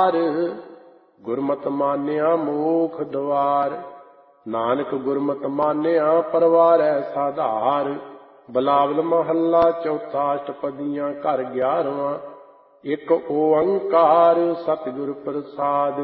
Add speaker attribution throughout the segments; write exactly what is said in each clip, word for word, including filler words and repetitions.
Speaker 1: पार, गुरमत मान्या मोख द्वार। नानक गुरमत मान्या परवारै साधार। बिलावल महला चौथा अष्टपदियां घर ग्यारहवां। एक ओंकार सतगुर प्रसाद,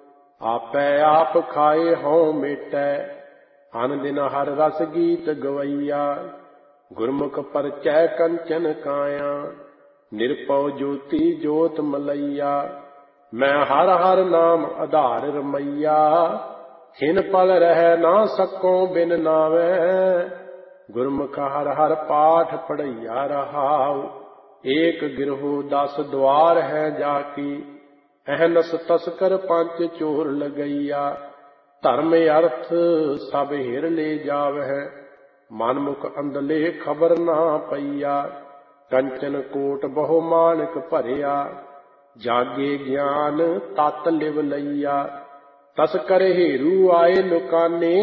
Speaker 1: आपै आप खाए हों मेटै, अन दिन हर रस गीत गवैया। गुरमुख परचै कंचन काया, निरपौ ज्योति जोत मलैया। मैं हर हर नाम आधार रमैया, खिन पल रह ना सकों बिन नावै। गुरमुख हर हर पाठ पढ़ैया रहाउ, एक गिरहो दस द्वार है जाकी। अहनस तस्कर पंच चोर लगैया, धर्म अर्थ सब हिर ले जावै। मनमुख अंधले खबर ना पैया, कंचन कोट बहु मानक भरिया। जागे ज्ञान तत लिव लैया, तस्कर हेरू आए लुकाने।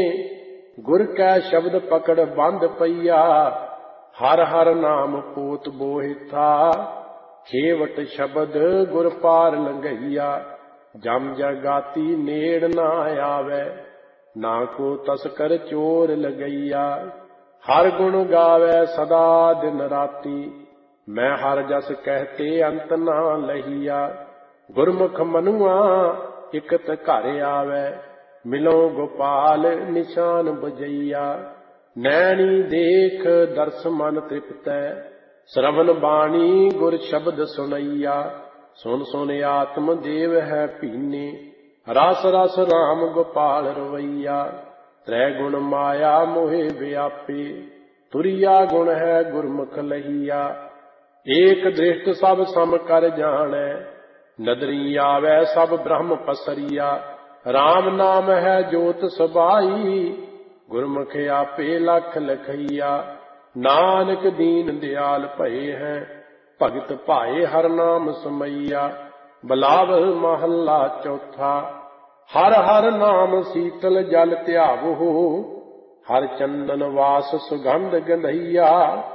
Speaker 1: गुर कै शब्द पकड़ बंद पैया, हर हर नाम पोत बोहिथा। खेवट शब्द गुर पार लंघैया, जम जगाती नेड़ ना आवे। ना को तस्कर चोर लगैया, हर गुण गावे सदा दिन राती। मैं हर जस कहते अंत ना लहिया, गुरमुख मनुआ इकत घर आवे। मिलो गोपाल निशान बजैया, नैनी देख दर्श मन तृप्तै। श्रवण बाणी गुर शब्द सुनैया, सुन सुन आत्म देव है पीने। रस रस राम गोपाल रवैया, त्रै गुण माया मोहे व्यापी। तुरिया गुण है गुरमुख लहिया, एक दृष्ट सब सम कर जानै। नदरी आवे सब ब्रह्म पसरिया, राम नाम है जोत सबाई। गुरमुख आपे लख लखैया, नानक दीन दयाल भये हैं। भगत भाए हर नाम समैया, बिलावल महला चौथा। हर हर नाम शीतल जल ध्यावो, हर चंदन वास सुगंध गंधैया।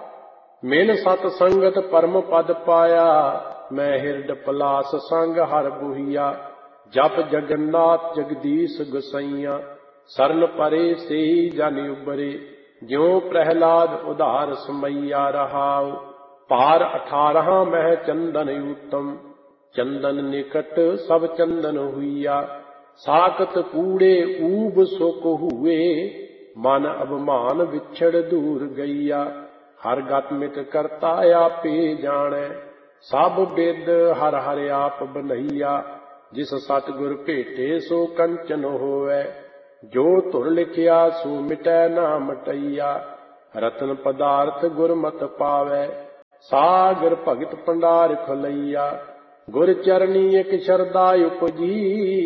Speaker 1: मिल सत संगत परम पद पाया, मैं हिरड पलास संग हर बुहिया। जप जगन्नाथ जगदीश गोसैया, सरन परे से जन उबरे। ज्यों प्रहलाद उधार समैया रहाउ, पार अठारह मह चंदन उत्तम। चंदन निकट सब चंदन हुईया, साकत कूड़े ऊब सुख हुए। मन अभिमान विछड़ दूर गैया, हर गत मित करता आपे जानै। सब बिद हर हर आप बनैया, जिस सतगुर भेटे सो कंचन होवै। जो धुर लिखिया सो मिटै ना मटैया, रतन पदार्थ गुरमत पावै। सागर भगत भंडार खलैया, गुर चरनी एक शरदा उपजी।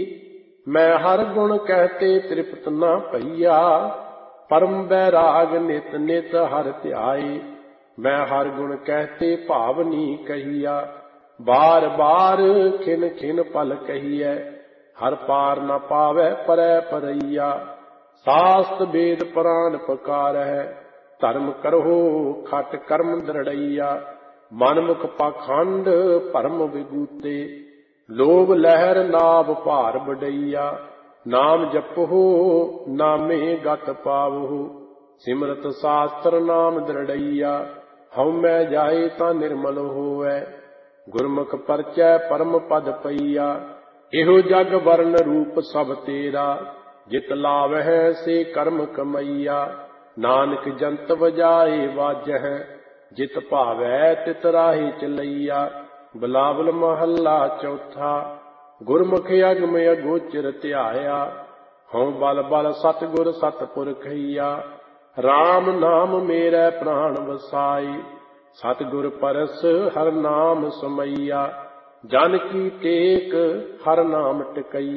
Speaker 1: मैं हर गुण कहते तृप्त न भैया, परम बैराग नित नित हर ध्याई। मैं हर गुण कहते भावनी कहिया, बार बार खिन खिन पल कहिए। हर पार न पावै परै परैया, शास्त्र वेद पुराण पुकार है। धर्म करहो खट कर्म दृढ़ैया, मनमुख पाखंड भरम विगूते। लोभ लहर नाभ भार बडैया, नाम जपहो नामे गत पावहु। सिमरत शास्त्र नाम दृढ़ैया, हउमै जाए तां निर्मल होवै। गुरमुख परचै परम पद पैया, इहो जग वर्ण रूप सब तेरा। जित लावै से कर्म कमैया, नानक जंत बजाए वाजह। जित भावै तित राही चलैया, बिलावल महला चौथा। गुरमुख अगम अगोचर ध्याया, हਉ बल बल सतगुर सतपुरखैया। राम नाम मेरै प्राण वसाई, सतगुर परस हर नाम समैया। जन की टेक हर नाम टिकैया।